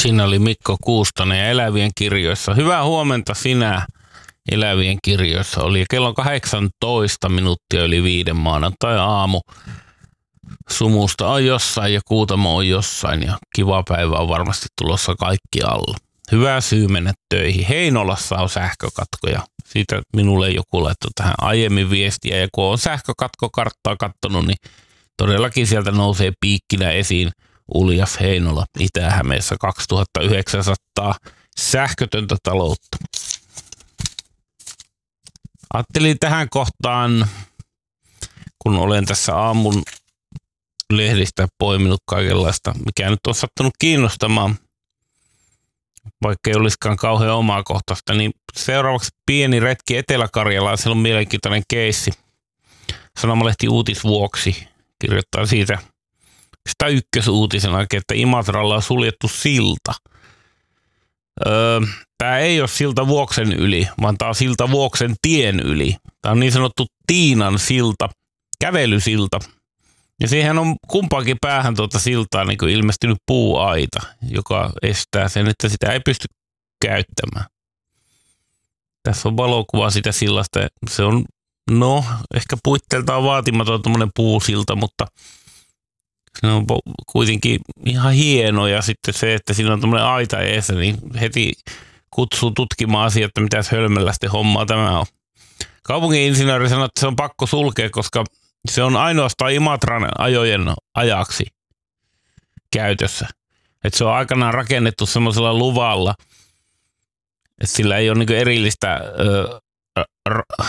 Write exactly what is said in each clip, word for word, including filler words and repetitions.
Siinä oli Mikko Kuustonen ja Elävien kirjoissa. Hyvää huomenta sinä Elävien kirjoissa oli. Kello kahdeksantoista minuuttia yli viiden maanantai aamu. Sumusta on jossain ja Kuutamo on jossain ja kiva päivä on varmasti tulossa kaikki alla. Hyvä syy mennä töihin. Heinolassa on sähkökatkoja. Siitä minulle joku laittoi tähän aiemmin viestiä ja kun on sähkökatkokarttaa katsonut, niin todellakin sieltä nousee piikkinä esiin Uljas Heinola Itä-Hämeessä kaksituhattayhdeksänsataa sähkötöntä taloutta. Ajattelin tähän kohtaan, kun olen tässä aamun lehdistä poiminut kaikenlaista, mikä nyt on sattunut kiinnostamaan, vaikka ei olisikaan kauhean omakohtaista, niin seuraavaksi pieni retki Etelä-Karjalaan. Siellä on mielenkiintoinen keissi. Sanomalehti Uutisvuoksi kirjoittaa siitä sitä ykkösuutisen oikein, että Imatralla on suljettu silta. Öö, tämä ei ole silta Vuoksen yli, vaan tämä on silta Vuoksen tien yli. Tämä on niin sanottu Tiinan silta, kävelysilta. Ja siihen on kumpaankin päähän tuota siltaa niin kuin ilmestynyt puuaita, joka estää sen, että sitä ei pysty käyttämään. Tässä on valokuva sitä sillasta. Se on, no, ehkä puitteeltaan vaatimaton tuommoinen puusilta, mutta se on kuitenkin ihan hieno. Ja sitten se, että siinä on tuommoinen aita eessä, niin heti kutsuu tutkimaan asiaa, että mitäs hölmöläisten hommaa tämä on. Kaupungin-insinööri sanoi, että se on pakko sulkea, koska se on ainoastaan Imatran ajojen ajaksi käytössä. Että se on aikanaan rakennettu semmoisella luvalla, että sillä ei ole niinku erillistä ö, ra-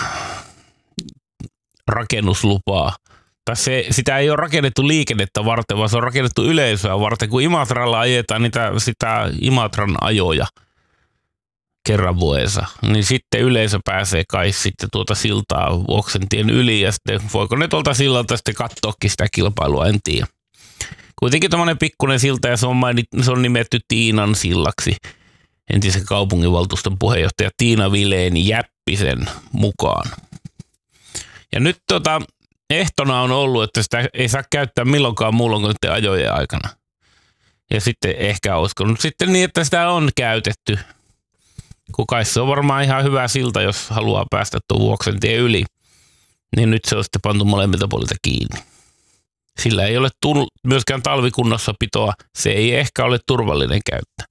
rakennuslupaa. Tai se, sitä ei ole rakennettu liikennettä varten, vaan se on rakennettu yleisöä varten. Kun Imatralla ajetaan niitä, sitä Imatran ajoja kerran vuodessa, niin sitten yleisö pääsee kai sitten tuota siltaa Vuoksen tien yli ja sitten voiko ne tuolta sillalta sitten katsoakin sitä kilpailua, en tiedä. Kuitenkin tämmöinen pikkuinen silta ja se on, mainit, se on nimetty Tiinan sillaksi entisen kaupunginvaltuuston puheenjohtaja Tiina Vileeni Jäppisen mukaan. Ja nyt tota, ehtona on ollut, että sitä ei saa käyttää milloinkaan muulloin kuin ajojen aikana. Ja sitten ehkä olisiko nyt sitten niin, että sitä on käytetty. Kun kai se on varmaan ihan hyvä silta, jos haluaa päästä tuon Vuoksen tien yli, niin nyt se on sitten pantu molemmilta puolilta kiinni. Sillä ei ole tullut myöskään talvikunnossapitoa, se ei ehkä ole turvallinen käyttää.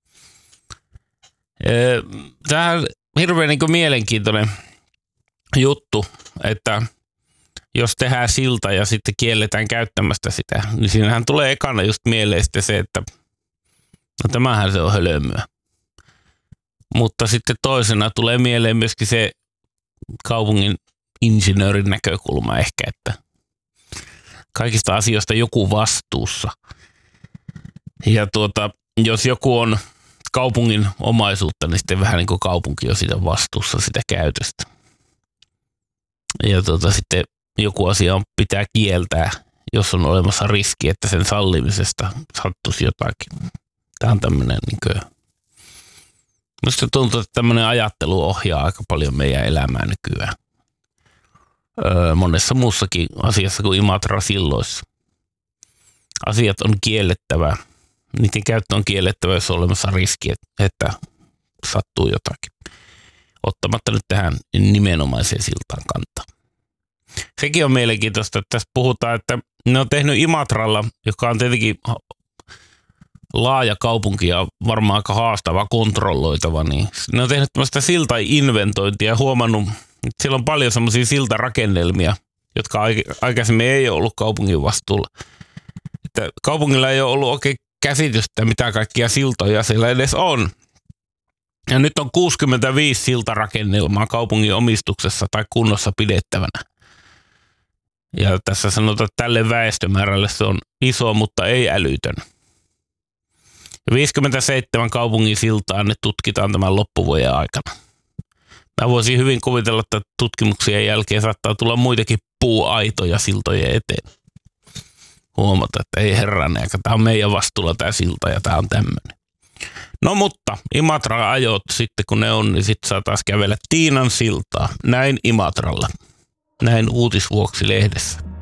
Tämä on hirveän niin kuin mielenkiintoinen juttu, että jos tehdään silta ja sitten kielletään käyttämästä sitä, niin siinähän tulee ekana just mieleen sitten se, että no tämähän se on hölmöä. Mutta sitten toisena tulee mieleen myöskin se kaupungin insinöörin näkökulma ehkä, että kaikista asioista joku vastuussa. Ja tuota, jos joku on kaupungin omaisuutta, niin sitten vähän niin kuin kaupunki on sitä vastuussa sitä käytöstä. Ja tuota, sitten joku asia on pitää kieltää, jos on olemassa riski, että sen sallimisesta sattuisi jotakin. Tämä on tämmöinen niin kuin minusta tuntuu, että tämmöinen ajattelu ohjaa aika paljon meidän elämää nykyään. Öö, monessa muussakin asiassa kuin Imatra-silloissa. Asiat on kiellettävä. Niiden käyttö on kiellettävä, jos on olemassa riski, että sattuu jotakin. Ottamatta nyt tähän nimenomaiseen siltaan kantaa. Sekin on mielenkiintoista, että tässä puhutaan, että ne on tehnyt Imatralla, joka on tietenkin laaja kaupunki ja varmaan aika haastava kontrolloitava, niin ne on tehnyt tämmöistä silta-inventointia ja huomannut, että siellä on paljon semmoisia siltarakennelmia, jotka aikaisemmin ei ole ollut kaupungin vastuulla. Että kaupungilla ei ole ollut oikein käsitystä, mitä kaikkia siltoja siellä edes on. Ja nyt on kuusikymmentäviisi siltarakennelmaa kaupungin omistuksessa tai kunnossa pidettävänä. Ja tässä sanotaan, että tälle väestömäärälle se on iso, mutta ei älytön. viisikymmentäseitsemän kaupungin siltaa ne tutkitaan tämän loppuvuoden aikana. Mä voisin hyvin kuvitella, että tutkimuksien jälkeen saattaa tulla muitakin puuaitoja siltojen eteen. Huomata, että ei herranen, tämä on meidän vastuulla tämä silta ja tämä on tämmöinen. No mutta Imatra-ajot sitten kun ne on, niin sitten saa taas kävellä Tiinan siltaa. Näin Imatralla. Näin Uutisvuoksi lehdessä.